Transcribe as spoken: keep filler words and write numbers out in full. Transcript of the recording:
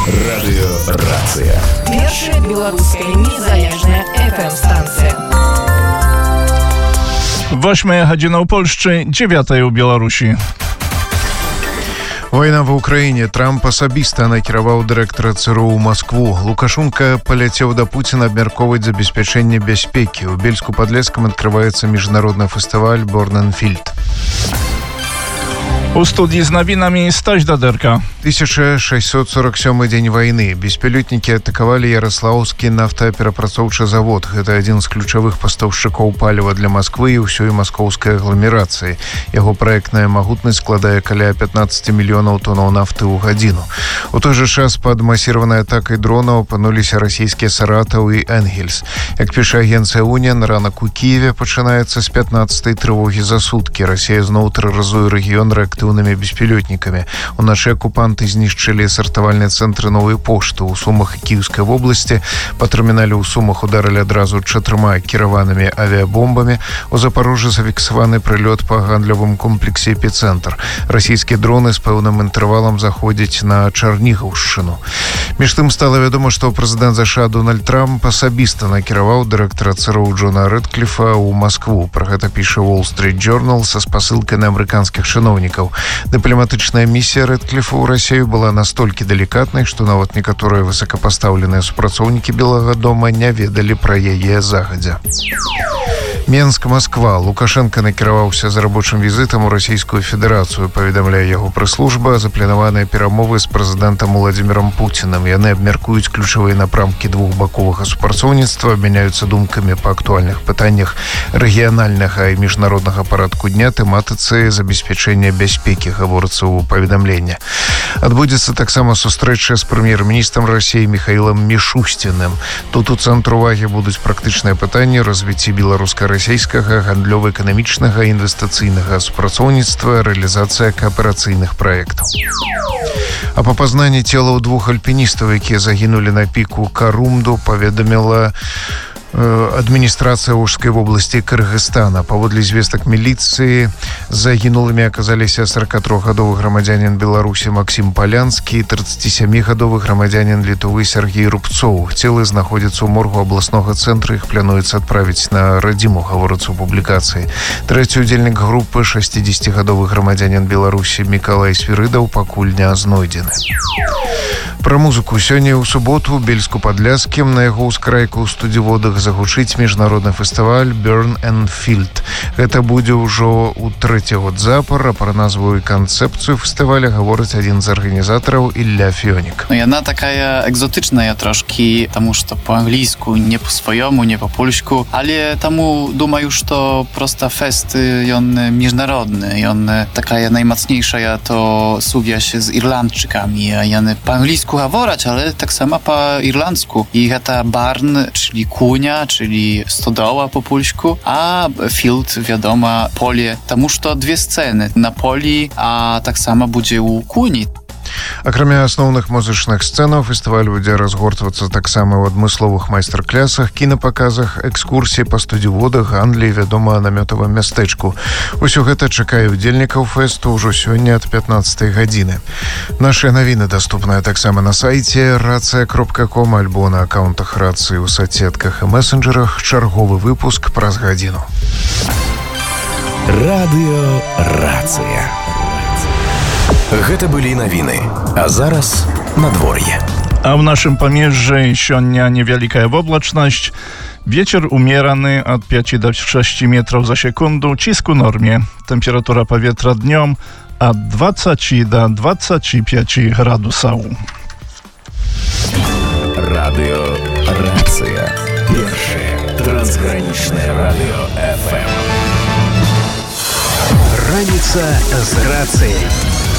Радыёрацыя. Першая беларуская незалежная эф эм-станцыя. Восьмая гадзіна ў Польшчы, дзевятая ў Беларусі. Вайна ва ўкраіне. Трамп асабіста накіраваў дырэктара ЦРУ ў Маскву. Лукашенко паляцеў да Пуціна абмяркоўваць забеспячэнне бяспекі. У Бельску-пад Лескам адкрываецца міжнародны фестываль «Борн-Эн-Фільд». У студии з навінамі Стась Дадэрка. тысяча шестьсот сорок сёмы дзень вайны. Беспілотнікі атакавалі Ярослаўскі нафтаперапрацоўчы завод. Гэта адзін з ключавых пастаўшчыкоў паліва для Масквы і ўсёй маскоўскай агламерацыі. Яго праектная магутнасць складае каля пятнадцать мільёнаў тонаў нафты ў гадзіну. У той жа час пад масіраванай атакай дронаў апынуліся расійскія Саратаў і Энгельс. Як піша агенцыя Уніан, ранак у Кіеве пачынаецца з пятнадцатай трывогі за суткі. Расія зноў тэрарызуе рэгіён рэактыўнымі беспілотнікамі. Уначы акупанты знішчылі сартавальныя цэнтры Новай пошты ў Сумах і Кіеўскай вобласці. Па тэрмінале ў Сумах ударылі адразу чатырма кіраванымі авіабомбамі. У Запарожжы зафіксаваны прылёт па гандлявым комплексе «Эпіцэнтр». Расійскія дроны з пэўным інтэрвалам заходзяць на Чарнігаўшчыну. Між тым стала вядома, што прэзідэнт ЗША Дональд Трамп асабіста накіраваў дырэктара ЦРУ Джона Рэдкліфа ў Маскву. Пра гэта піша Wall Street Journal са спасылкай на амерыканскіх чыноўнікаў. Дыпламатычная місія Рэдкліфа ў Расію была настолькі далікатнай, што нават некаторыя высокапастаўленыя супрацоўнікі Белага дома не ведалі пра яе загадзя. Менск, Масква. Лукашенко накіраваўся за рабочым візітам у Расійскую Федэрацыю. Паведамляе яго прэс-служба. Запланаваныя перамовы з прэзідэнтам Уладзімірам Пуцінам. Яны абмяркуюць ключавыя напрамкі двухбаковага супрацоўніцтва, абмяняюцца думкамі па актуальных пытаннях рэгіянальнага і міжнароднага парадку дня, тэматыцы забеспячэння бяспекі, гаворыцца ў паведамленні. Адбудзецца таксама сустрэча з прэм'ер-міністрам Расіі Міхаілам Мішусціным. Тут у цэнтру увагі будуць практычныя пытанні развіцці беларуска-расійскага гандлёва-эканамічнага і інвестыцыйнага супрацоўніцтва, рэалізацыя кааперацыйных праектаў. А па пазнанні целаў двух альпіністаў, якія загінулі на піку Карумду, паведаміла адміністрацыя Ожскай вобласці Кыргызстана. Паводле звестак міліцыі загінулымі аказаліся сорокатрохгадовы грамадзянін Беларусі Максім Палянскі і трыццацісямігадовы грамадзянін Літвы Сергей Рубцоў. Целы знаходзяцца ў моргу абласнога цэнтра, іх плануецца адправіць на радзіму, гаворыцца ў публікацыі. Трэці удзельнік групы, шасцідзесяцігадовы грамадзянін Беларусі Мікалай Свірыдаў, пакуль не знойдзены. Пра музыку. Сёння ў суботу ў Бельску-пад Лескам на яго ўскрайку ў студзіводах загучыць міжнародны фестываль «Борн-Эн-Фільд». Гэта будзе ўжо ў трэці год запар, а пра назву і канцэпцыю фестываля гаворыць адзін з арганізатараў Ілля Фёнік. Ну, яна такая экзотычная трошкі, таму што па-англійску, не па-свайму, не па-польску, але таму думаю, што проста фест ён міжнародны, ён такая наймацнейшая то сувязь з ірландчыкамі, а яны па-англійску гавораць, але таксама па-ірландску. І гэта барн, czyli куня, czyli stodoła po polsku, a field, wiadomo, polе, тому что две сцены на полі, а так само будзе у куні. Акрамя асноўных музычных сцэнаў, фестываль будзе разгортвацца таксама ў адмысловых майстар-клясах, кінапаказах, экскурсіі па студзіводах, гандлі, вядома, намётавым мястэчку. Усё гэта чакае удзельнікаў фэсту ўжо сёння ад пятнаццатай гадзіны. Нашыя навіны даступныя таксама на сайце рацыя кропка ком альбо на акаунтах рацыі ў соцсетках і месенджерах. Чарговы выпуск праз гадзіну. Радыёрацыя. Гэта былі навіны. А зараз надвор'е. А ў нашым памежжы сёння невялікая воблачнасць. Вецер умераны ад пяці да шасці метраў за секунду, ціск у норме. Тэмпература паветра днём ад дваццаці да дваццаці пяці градусаў. Радыёрацыя. Першае трансгранічнае радыё эф эм. Раніца з рацыяй.